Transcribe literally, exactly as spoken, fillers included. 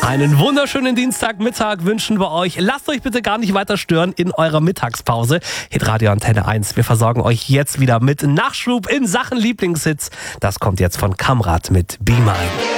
Einen wunderschönen Dienstagmittag wünschen wir euch. Lasst euch bitte gar nicht weiter stören in eurer Mittagspause. Hitradio Antenne eins. Wir versorgen euch jetzt wieder mit Nachschub in Sachen Lieblingshits. Das kommt jetzt von Kamrat mit Be Mine.